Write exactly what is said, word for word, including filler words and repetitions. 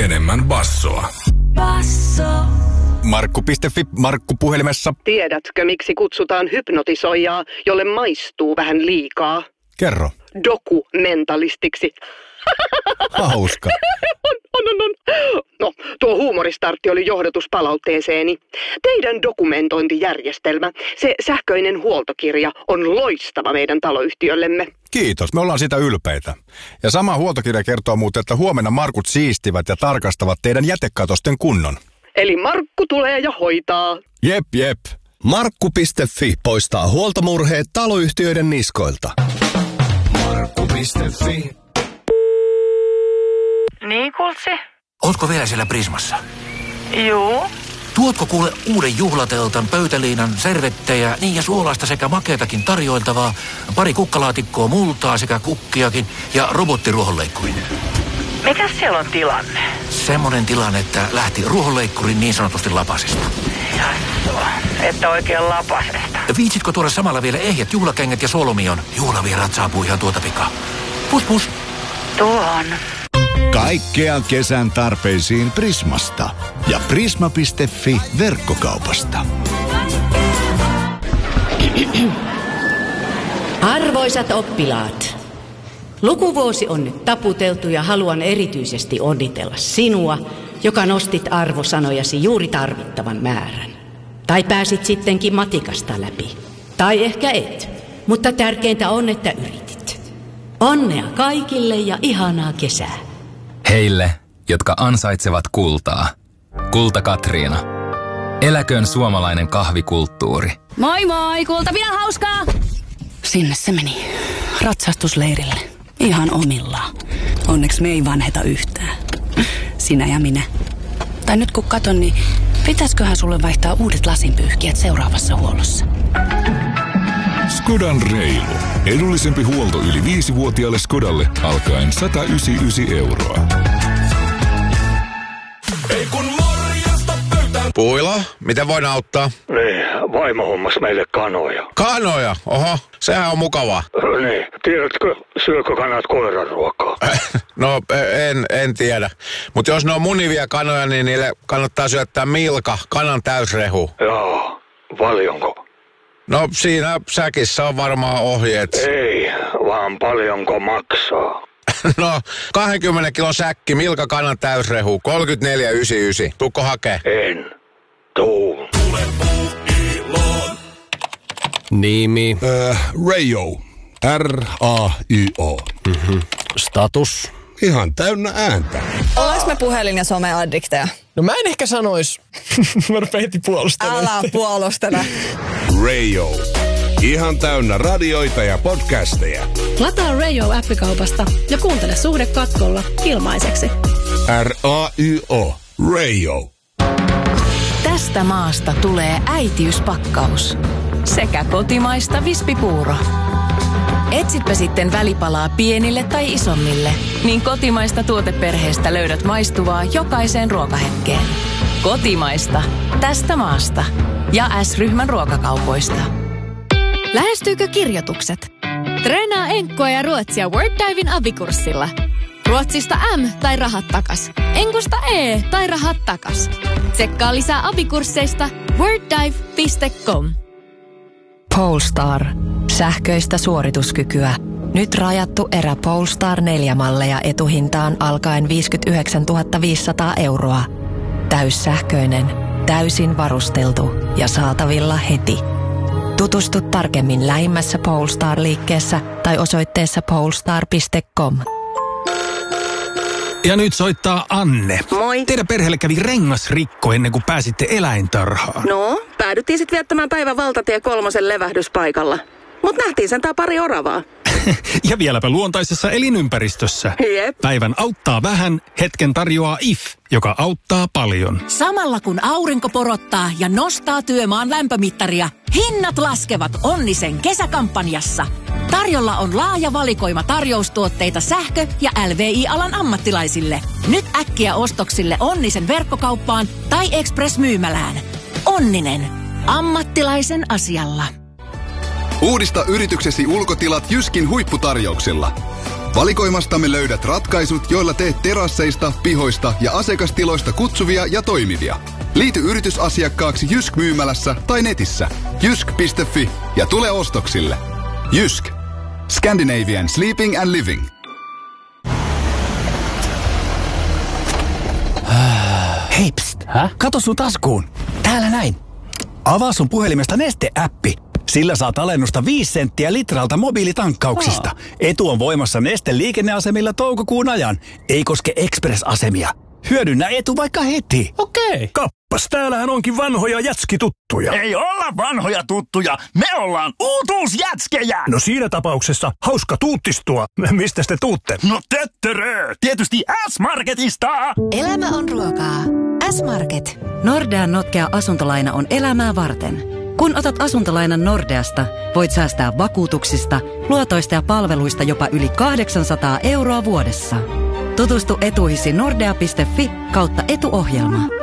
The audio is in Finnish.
enemmän bassoa. Basso. Markku piste fi, Markku puhelimessa. Tiedätkö, miksi kutsutaan hypnotisoijaa, jolle maistuu vähän liikaa? Kerro. Dokumentalistiksi. Hauska. on, on, on, on. No, tuo huumoristartti oli johdatus palautteeseeni. Teidän dokumentointijärjestelmä, se sähköinen huoltokirja, on loistava meidän taloyhtiöllemme. Kiitos, me ollaan siitä ylpeitä. Ja sama huoltokirja kertoo muuten, että huomenna Markut siistivät ja tarkastavat teidän jätekatosten kunnon. Eli Markku tulee ja hoitaa. Jep, jep. Markku piste fi poistaa huoltomurheet taloyhtiöiden niskoilta. Markku piste fi. Niin, Kultsi? Ootko vielä siellä Prismassa? Juu. Tuotko kuule uuden juhlateltan, pöytäliinan, servettejä, niin ja suolaista sekä makeatakin tarjoiltavaa, pari kukkalaatikkoa multaa sekä kukkiakin ja robottiruohonleikkurin? Mikäs siellä on tilanne? Semmonen tilanne, että lähti ruohonleikkurin niin sanotusti lapasesta. Jassu, että oikein lapasesta. Viitsitko tuoda samalla vielä ehjät juhlakengät ja solmion? Juhlavieraat saapuu ihan tuota pikaa. Pus pus. Tuon. Kaikkea kesän tarpeisiin Prismasta ja prisma piste fi verkkokaupasta. Arvoisat oppilaat, lukuvuosi on nyt taputeltu ja haluan erityisesti onnitella sinua, joka nostit arvosanojasi juuri tarvittavan määrän. Tai pääsit sittenkin matikasta läpi. Tai ehkä et, mutta tärkeintä on, että yritit. Onnea kaikille ja ihanaa kesää. Heille, jotka ansaitsevat kultaa. Kulta Katriina. Eläköön suomalainen kahvikulttuuri. Moi moi, Kulta, pidä hauskaa! Sinne se meni. Ratsastusleirille. Ihan omillaan. Onneksi me ei vanheta yhtään. Sinä ja minä. Tai nyt kun katon, niin pitäisköhän sulle vaihtaa uudet lasinpyyhkijät seuraavassa huollossa? Skodan reilu. Edullisempi huolto yli viisivuotiaalle Skodalle alkaen sata yhdeksänkymmentäyhdeksän euroa. Ei kun morjesta pöytään. Puila, miten voin auttaa? Niin, vaimo hommas meille kanoja. Kanoja? Oho, sehän on mukavaa. Niin, tiedätkö, syökö kanat koiran ruokaa? No, en, en tiedä. Mutta jos ne on munivia kanoja, niin niille kannattaa syöttää milka, kanan täysrehu. Joo, paljonko? No siinä säkissä on varmaan ohjeet. Ei, vaan paljonko maksaa. No, kaksikymmentä kilon säkki, milka kanan täysrehu, kolmekymmentäneljä yhdeksänkymmentäyhdeksän. Tuukko hakee? En. Tuu. Nimi. Äh, Rayo. R A Y O. Mm-hmm. Status. Ihan täynnä ääntä. Ollaanko me puhelin- ja someaddikteja? No mä en ehkä sanois. Mä rupean heti puolustelemaan. Älä puolustele. Rayo. Ihan täynnä radioita ja podcasteja. Lataa Rayo-appikaupasta ja kuuntele Suhde katkolla ilmaiseksi. R A Y O. Rayo. Tästä maasta tulee äitiyspakkaus. Sekä kotimaista vispipuuro. Etsitpä sitten välipalaa pienille tai isommille, niin kotimaista tuoteperheestä löydät maistuvaa jokaiseen ruokahetkeen. Kotimaista. Tästä maasta. Ja S-ryhmän ruokakaupoista. Lähestyykö kirjoitukset? Treenaa enkkoa ja ruotsia WordDiven abikurssilla. Ruotsista M tai rahat takas. Enkusta E tai rahat takas. Tsekkaa lisää abikursseista worddive piste com. Polestar. Sähköistä suorituskykyä. Nyt rajattu erä Polestar neljä malleja etuhintaan alkaen viisikymmentäyhdeksäntuhatta viisisataa euroa. Täyssähköinen, täysin varusteltu ja saatavilla heti. Tutustu tarkemmin lähimmässä Polestar-liikkeessä tai osoitteessa polestar piste com. Ja nyt soittaa Anne. Moi. Teidän perheelle kävi rengasrikko ennen kuin pääsitte eläintarhaan. No, päädyttiin sitten viettämään päivän valtatie kolmosen levähdyspaikalla. Mut nähtiin sentään pari oravaa. Ja vieläpä luontaisessa elinympäristössä. Jep. Päivän auttaa vähän, hetken tarjoaa I F, joka auttaa paljon. Samalla kun aurinko porottaa ja nostaa työmaan lämpömittaria, hinnat laskevat Onnisen kesäkampanjassa. Tarjolla on laaja valikoima tarjoustuotteita sähkö- ja L V I-alan ammattilaisille. Nyt äkkiä ostoksille Onnisen verkkokauppaan tai Express-myymälään. Onninen. Ammattilaisen asialla. Uudista yrityksesi ulkotilat Jyskin huipputarjouksilla. Valikoimastamme löydät ratkaisut, joilla teet terasseista, pihoista ja asiakastiloista kutsuvia ja toimivia. Liity yritysasiakkaaksi Jysk-myymälässä tai netissä jysk piste fi ja tule ostoksille. Jysk. Scandinavian Sleeping and Living. Hei pst, Häh? Kato sun taskuun. Täällä näin. Avaa sun puhelimesta Neste-äppi. Sillä saat alennusta viisi senttiä litralta mobiilitankkauksista. Aa. Etu on voimassa Neste liikenneasemilla toukokuun ajan. Ei koske Express-asemia. Hyödynnä etu vaikka heti. Okei. Kappas, täällähän onkin vanhoja jätskituttuja. Ei olla vanhoja tuttuja. Me ollaan uutuusjätskejä. No siinä tapauksessa hauska tuuttistua. Mistä te tuutte? No töttörö. Tietysti S-Marketista. Elämä on ruokaa. S-Market. Nordean notkea asuntolaina on elämää varten. Kun otat asuntolainan Nordeasta, voit säästää vakuutuksista, luotoista ja palveluista jopa yli kahdeksansataa euroa vuodessa. Tutustu etuihisi nordea piste fi kautta etuohjelma.